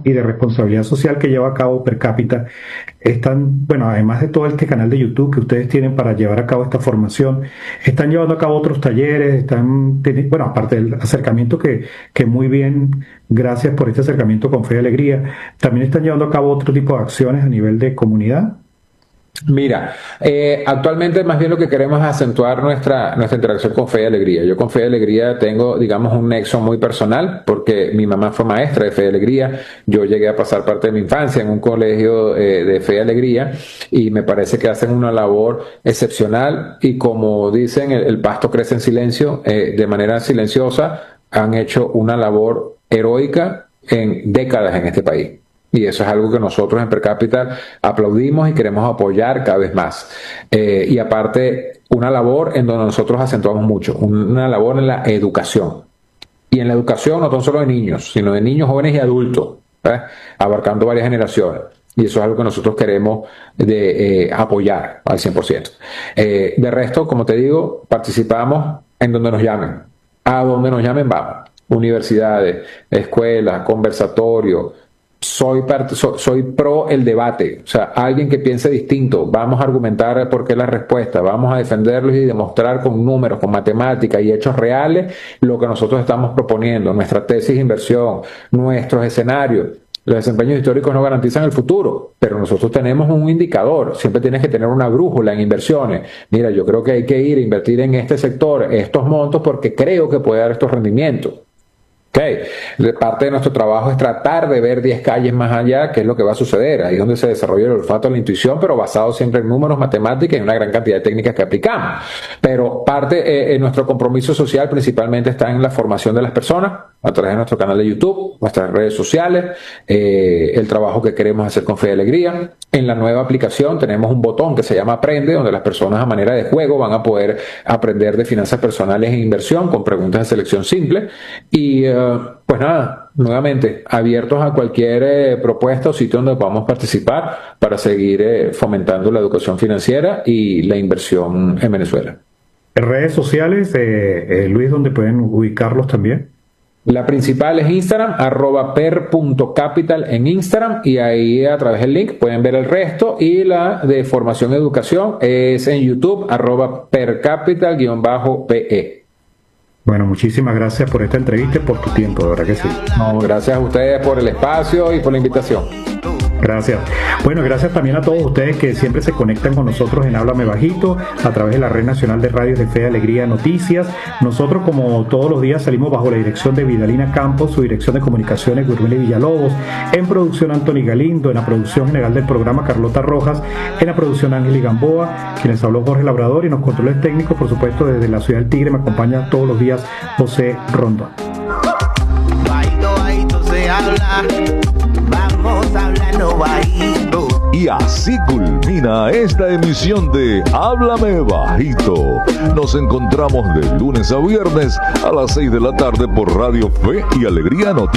y de responsabilidad social que lleva a cabo Per Cápita, están, bueno, además de todo este canal de YouTube que ustedes tienen para llevar a cabo esta formación, están llevando a cabo otros talleres, bueno, aparte del acercamiento que muy bien, gracias por este acercamiento con Fe y Alegría, también están llevando a cabo otro tipo de acciones a nivel de comunidad. Mira, actualmente más bien lo que queremos es acentuar nuestra interacción con Fe y Alegría. Yo con Fe y Alegría tengo, digamos, un nexo muy personal porque mi mamá fue maestra de Fe y Alegría. Yo llegué a pasar parte de mi infancia en un colegio de Fe y Alegría y me parece que hacen una labor excepcional y como dicen, el pasto crece en silencio, de manera silenciosa, han hecho una labor heroica en décadas en este país. Y eso es algo que nosotros en Per Capital aplaudimos y queremos apoyar cada vez más. Y aparte, una labor en donde nosotros acentuamos mucho, una labor en la educación. Y en la educación no tan solo de niños, sino de niños, jóvenes y adultos, abarcando varias generaciones. Y eso es algo que nosotros queremos apoyar al 100%. De resto, como te digo, participamos en donde nos llamen. A donde nos llamen vamos. Universidades, escuelas, conversatorios. Soy pro el debate, o sea, alguien que piense distinto, vamos a argumentar por qué la respuesta, vamos a defenderlos y demostrar con números, con matemáticas y hechos reales lo que nosotros estamos proponiendo, nuestra tesis de inversión, nuestros escenarios. Los desempeños históricos no garantizan el futuro, pero nosotros tenemos un indicador, siempre tienes que tener una brújula en inversiones. Mira, yo creo que hay que ir a invertir en este sector, estos montos, porque creo que puede dar estos rendimientos. Parte de nuestro trabajo es tratar de ver 10 calles más allá, qué es lo que va a suceder. Ahí es donde se desarrolla el olfato, la intuición, pero basado siempre en números, matemáticas y una gran cantidad de técnicas que aplicamos. Pero parte en nuestro compromiso social principalmente está en la formación de las personas a través de nuestro canal de YouTube, nuestras redes sociales, el trabajo que queremos hacer con Fe y Alegría. En la nueva aplicación tenemos un botón que se llama Aprende, donde las personas a manera de juego van a poder aprender de finanzas personales e inversión con preguntas de selección simple. Y pues nada, nuevamente, abiertos a cualquier propuesta o sitio donde podamos participar para seguir fomentando la educación financiera y la inversión en Venezuela. Redes sociales, Luis, donde pueden ubicarlos también. La principal es Instagram, @per.capital en Instagram, y ahí a través del link pueden ver el resto, y la de formación y educación es en YouTube, @percapital_PE. Bueno, muchísimas gracias por esta entrevista y por tu tiempo, de verdad que sí. No, gracias a ustedes por el espacio y por la invitación. Gracias. Bueno, gracias también a todos ustedes que siempre se conectan con nosotros en Háblame Bajito a través de la Red Nacional de Radios de Fe y Alegría Noticias. Nosotros, como todos los días, salimos bajo la dirección de Vidalina Campos, su dirección de comunicaciones Gurmeli Villalobos, en producción Anthony Galindo, en la producción general del programa Carlota Rojas, en la producción Ángel Gamboa, quienes habló Jorge Labrador, y en los controles técnicos, por supuesto, desde la ciudad del Tigre me acompaña todos los días José Rondón. Bajito, bajito se habla. Vamos hablando bajito. Y así culmina esta emisión de Háblame Bajito. Nos encontramos de lunes a viernes a las 6 de la tarde por Radio Fe y Alegría Noticias.